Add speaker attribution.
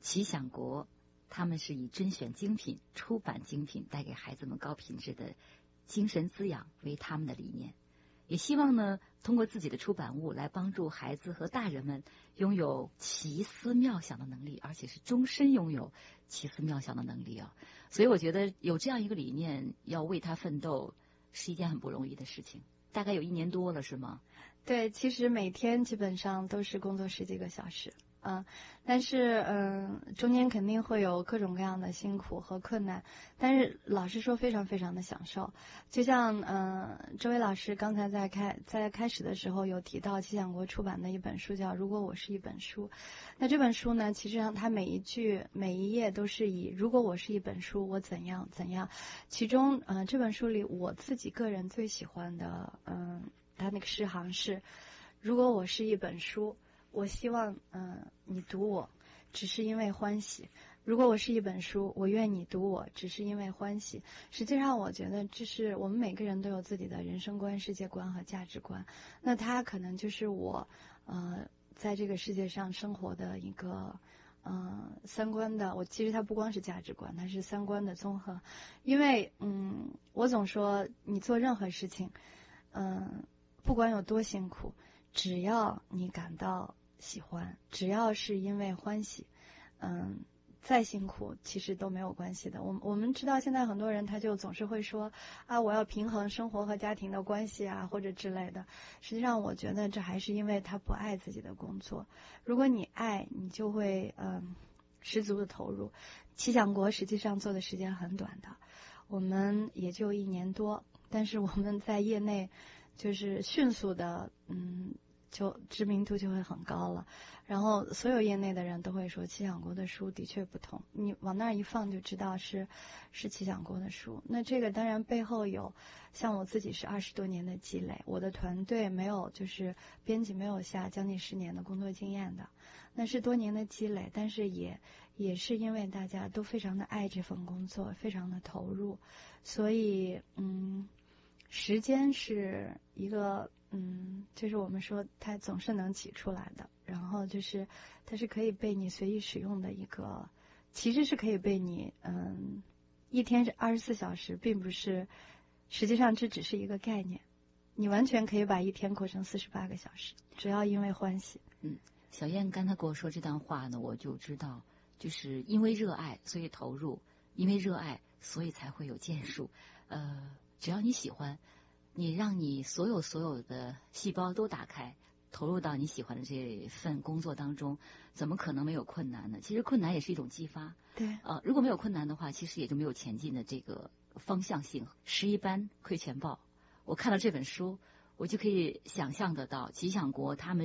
Speaker 1: 奇想国他们是以甄选精品、出版精品，带给孩子们高品质的精神滋养为他们的理念，也希望呢，通过自己的出版物来帮助孩子和大人们拥有奇思妙想的能力，而且是终身拥有奇思妙想的能力啊。所以我觉得有这样一个理念，要为他奋斗是一件很不容易的事情。大概有1年多了，是吗？
Speaker 2: 对，其实每天基本上都是工作10几个小时。但是中间肯定会有各种各样的辛苦和困难，但是老实说非常非常的享受。就像这位老师刚才在开始的时候有提到奇想国出版的一本书叫《如果我是一本书》，那这本书呢，其实上它每一句每一页都是以如果我是一本书我怎样怎样，其中这本书里我自己个人最喜欢的它那个诗行是如果我是一本书，我希望你读我只是因为欢喜，如果我是一本书，我愿你读我只是因为欢喜。实际上我觉得这是我们每个人都有自己的人生观、世界观和价值观，那它可能就是我在这个世界上生活的一个三观的，我其实它不光是价值观，它是三观的综合。因为我总说你做任何事情不管有多辛苦，只要你感到喜欢，只要是因为欢喜，再辛苦其实都没有关系的。我们知道现在很多人他就总是会说我要平衡生活和家庭的关系啊或者之类的，实际上我觉得这还是因为他不爱自己的工作。如果你爱，你就会十足的投入。奇想国实际上做的时间很短的，我们也就1年多，但是我们在业内就是迅速的就知名度就会很高了，然后所有业内的人都会说奇想国的书的确不同，你往那儿一放就知道是奇想国的书。那这个当然背后有像我自己是20多年的积累，我的团队没有就是编辑没有下将近10年的工作经验的，那是多年的积累，但是也是因为大家都非常的爱这份工作，非常的投入，所以时间是一个就是我们说它总是能挤出来的，然后就是它是可以被你随意使用的一个，其实是可以被你一天是24小时，并不是，实际上这只是一个概念，你完全可以把一天过成48个小时，只要因为欢喜。
Speaker 1: 小燕刚才跟我说这段话呢，我就知道就是因为热爱所以投入，因为热爱所以才会有建树。只要你喜欢，你让你所有的细胞都打开，投入到你喜欢的这份工作当中，怎么可能没有困难呢？其实困难也是一种激发。
Speaker 2: 对，
Speaker 1: 如果没有困难的话，其实也就没有前进的这个方向性。11班窥全豹，我看了这本书，我就可以想象得到奇想国他们